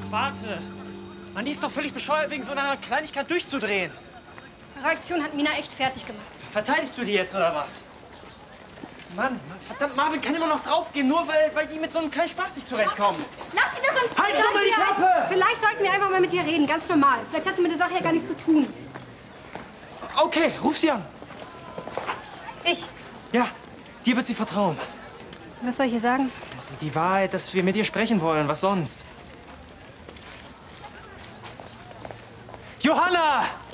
Jetzt warte. Mann, die ist doch völlig bescheuert, wegen so einer Kleinigkeit durchzudrehen. Eure Aktion hat Mina echt fertig gemacht. Verteidigst du die jetzt, oder was? Mann, verdammt, Marvin kann immer noch draufgehen, nur weil die mit so einem kleinen Spaß nicht zurechtkommt. Lass sie doch in Frieden! Halt doch mal die Klappe! Vielleicht sollten wir einfach mal mit ihr reden, ganz normal. Vielleicht hat sie mit der Sache ja gar nichts zu tun. Okay, ruf sie an. Ich. Ja, dir wird sie vertrauen. Was soll ich ihr sagen? Die Wahrheit, dass wir mit ihr sprechen wollen, was sonst? Johanna!